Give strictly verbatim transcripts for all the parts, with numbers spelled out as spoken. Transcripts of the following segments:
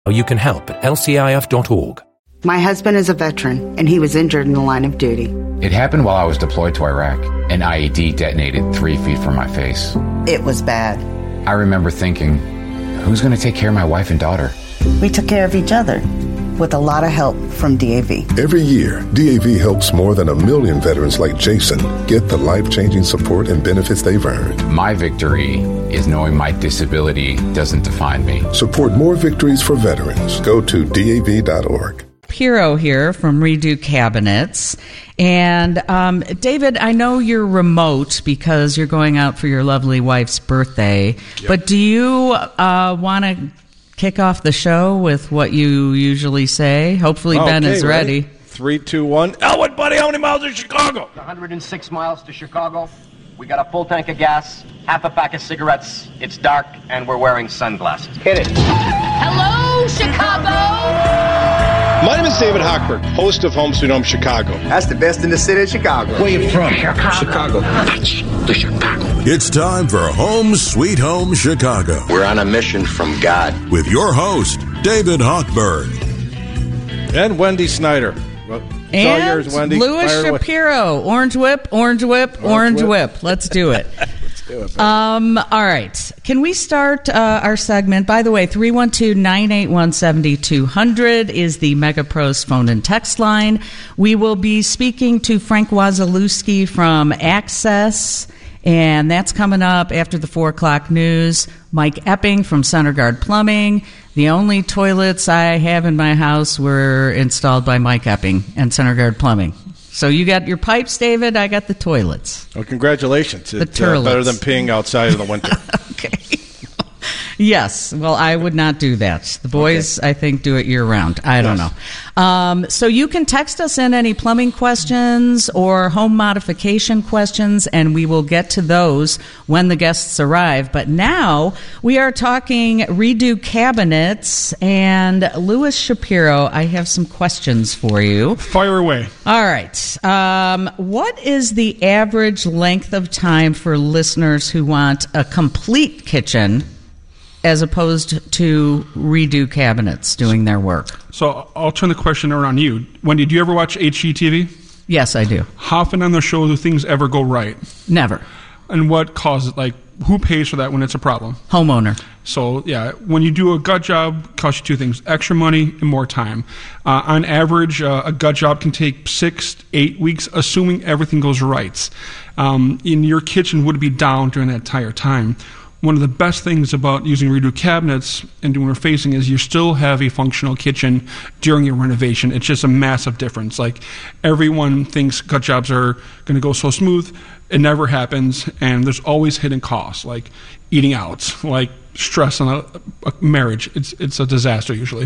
You can help at L C I F dot org. My husband is a veteran, and he was injured in the line of duty. It happened while I was deployed to Iraq. An I E D detonated three feet from my face. It was bad. I remember thinking, who's going to take care of my wife and daughter? We took care of each other with a lot of help from D A V. Every year, D A V helps more than a million veterans like Jason get the life-changing support and benefits they've earned. My victory is knowing my disability doesn't define me. Support more victories for veterans. Go to D A V dot org. Shapiro here from Redo Cabinets. And um, David, I know you're remote because you're going out for your lovely wife's birthday, yep. But do you uh, want to kick off the show with what you usually say? Hopefully oh, Ben okay, is ready. ready. Three, two, one. Elwood, buddy, how many miles to Chicago? one hundred six miles to Chicago. We got a full tank of gas, half a pack of cigarettes. It's dark, and we're wearing sunglasses. Hit it. Hello, Chicago! My name is David Hochberg, host of Home Sweet Home Chicago. That's the best in the city of Chicago. Where you from? Chicago. Chicago. That's the Chicago. It's time for Home Sweet Home Chicago. We're on a mission from God. With your host, David Hochberg. And Wendy Snyder. Well, it's and all yours, Wendy. Louis Fire Shapiro. Away. Orange whip, orange whip, orange, orange whip. whip. Let's do it. Let's do it. Um, all right. Can we start uh, our segment? By the way, three one two, nine eight one, seven two zero zero is the MegaPros phone and text line. We will be speaking to Frank Wazalewski from Access, and that's coming up after the four o'clock news. Mike Epping from Center Guard Plumbing. The only toilets I have in my house were installed by Mike Epping and Center Guard Plumbing. So you got your pipes, David. I got the toilets. Well, congratulations. The it's uh, better than peeing outside in the winter. Okay. Yes. Well, I would not do that. The boys, okay. I think, do it year-round. I don't yes. know. Um, so you can text us in any plumbing questions or home modification questions, and we will get to those when the guests arrive. But now we are talking Redo Cabinets, and Louis Shapiro, I have some questions for you. Fire away. All right. Um, what is the average length of time for listeners who want a complete kitchen as opposed to redo cabinets doing their work? So I'll turn the question around you. Wendy, do you ever watch H G T V? Yes, I do. How often on the show do things ever go right? Never. And what causes, like, who pays for that when it's a problem? Homeowner. So, yeah, when you do a gut job, it costs you two things, extra money and more time. Uh, on average, uh, a gut job can take six, eight weeks, assuming everything goes right. Um, in your kitchen would be down during that entire time. One of the best things about using Redo Cabinets and doing refacing is you still have a functional kitchen during your renovation. It's just a massive difference. Like, everyone thinks gut jobs are going to go so smooth. It never happens, and there's always hidden costs, like eating out, like stress on a, a marriage. It's it's a disaster usually.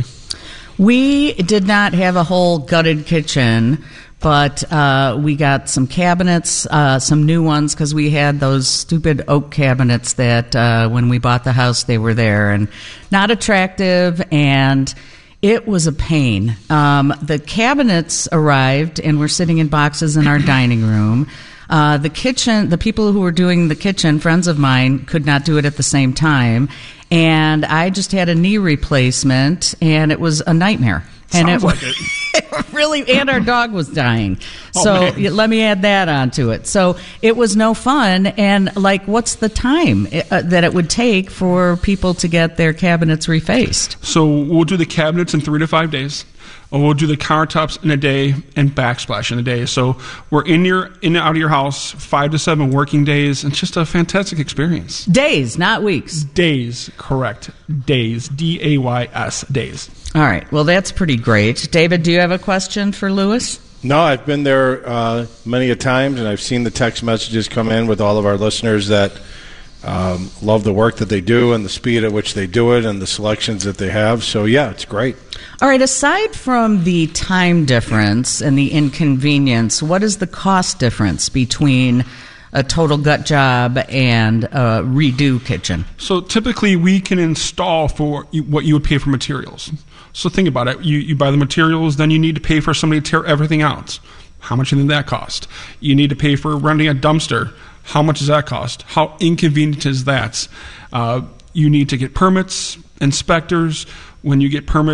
We did not have a whole gutted kitchen, but uh, we got some cabinets, uh, some new ones, because we had those stupid oak cabinets that uh, when we bought the house, they were there and not attractive, and it was a pain. Um, the cabinets arrived, and we're sitting in boxes in our dining room. Uh, the kitchen, the people who were doing the kitchen, friends of mine, could not do it at the same time. And I just had a knee replacement, and it was a nightmare. And Sounds it, like it. it really, and our dog was dying. Oh, so man. Let me add that onto it. So it was no fun. And like, what's the time uh, that it would take for people to get their cabinets refaced? So we'll do the cabinets in three to five days. Or we'll do the countertops in a day and backsplash in a day. So we're in your in and out of your house five to seven working days. It's just a fantastic experience. Days, not weeks. Days, correct. Days. D A Y S, days. All right. Well, that's pretty great. David, do you have a question for Louis? No, I've been there uh, many a times, and I've seen the text messages come in with all of our listeners that um, love the work that they do and the speed at which they do it and the selections that they have. So, yeah, it's great. All right, aside from the time difference and the inconvenience, what is the cost difference between a total gut job and a redo kitchen? So typically we can install for what you would pay for materials. So think about it. You, you buy the materials, then you need to pay for somebody to tear everything out. How much did that cost? You need to pay for renting a dumpster. How much does that cost? How inconvenient is that? Uh, you need to get permits, inspectors. when you get permits